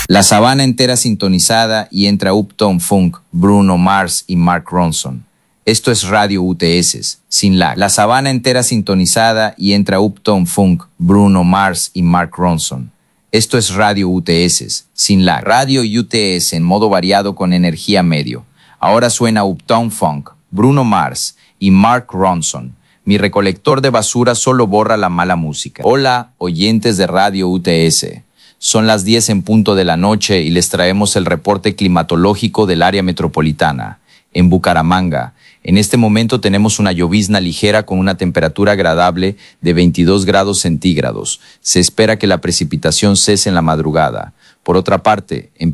La sabana entera sintonizada y entra Uptown Funk, Bruno Mars y Mark Ronson. Esto es Radio UTS, sin lag. La sabana entera sintonizada y entra Uptown Funk, Bruno Mars y Mark Ronson. Esto es Radio UTS, sin lag. Radio UTS en modo variado con energía medio. Ahora suena Uptown Funk, Bruno Mars y Mark Ronson. Mi recolector de basura solo borra la mala música. Hola, oyentes de Radio UTS. Son las 10 en punto de la noche y les traemos el reporte climatológico del área metropolitana. En Bucaramanga, en este momento tenemos una llovizna ligera con una temperatura agradable de 22 grados centígrados. Se espera que la precipitación cese en la madrugada. Por otra parte, en